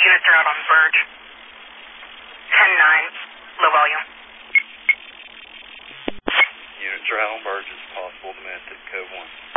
units are out on Verge. 10-9, low volume. Units are out on Verge, it's possible domestic, code 1.